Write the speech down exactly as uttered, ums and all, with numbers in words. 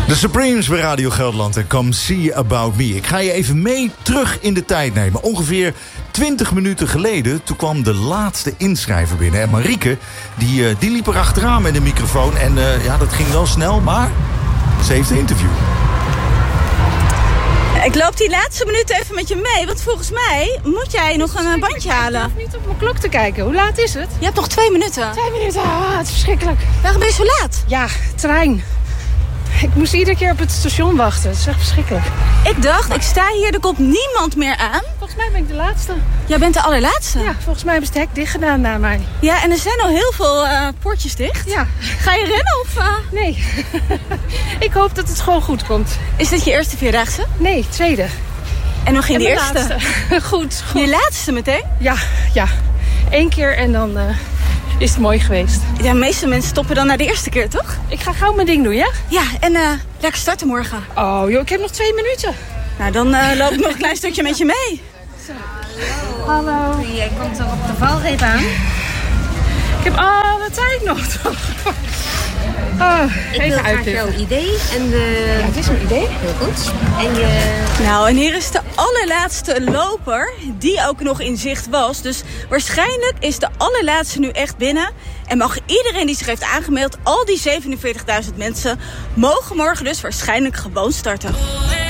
De Supremes bij Radio Gelderland en Come See About Me. Ik ga je even mee terug in de tijd nemen. Ongeveer twintig minuten geleden, toen kwam de laatste inschrijver binnen. En Marieke, die, die liep er achteraan met de microfoon. En uh, ja, dat ging wel snel, maar ze heeft een interview. Ik loop die laatste minuten even met je mee, want volgens mij moet jij nog een bandje halen. Ik hoef niet op mijn klok te kijken. Hoe laat is het? Je hebt nog twee minuten. Twee minuten, ah, het is verschrikkelijk. Waarom ben je zo laat? Ja, trein. Ik moest iedere keer op het station wachten. Het is echt verschrikkelijk. Ik dacht, ik sta hier, er komt niemand meer aan. Volgens mij ben ik de laatste. Jij bent de allerlaatste? Ja, volgens mij hebben ze het hek dicht gedaan na mij. Ja, en er zijn al heel veel uh, poortjes dicht. Ja. Ga je rennen of... Uh... Nee. Ik hoop dat het gewoon goed komt. Is dit je eerste vierdaagse? Nee, tweede. En hoe ging en de eerste? Laatste. goed, goed. Je laatste meteen? Ja, ja. Eén keer en dan... Uh... is het mooi geweest. Ja, de meeste mensen stoppen dan na de eerste keer, toch? Ik ga gauw mijn ding doen, ja? Ja, en uh, lekker starten morgen. Oh joh, ik heb nog twee minuten. Nou, dan uh, loop ik nog een klein stukje met je mee. Hallo. Hallo. Jij komt er op de valreep aan. Ik heb alle tijd nog. Oh, ik even wil graag uitleggen. jouw idee. En de... Ja, het is een idee. Heel goed. En je... Nou, en hier is de allerlaatste loper die ook nog in zicht was. Dus waarschijnlijk is de allerlaatste nu echt binnen. En mag iedereen die zich heeft aangemeld, al die zevenenveertigduizend mensen, mogen morgen dus waarschijnlijk gewoon starten.